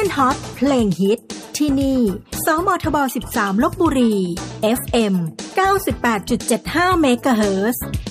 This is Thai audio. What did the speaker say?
นฮอตเพลงฮิตที่นี่สมทบ 13 ลพบุรี FM 98.75 เมกะเฮิรตซ์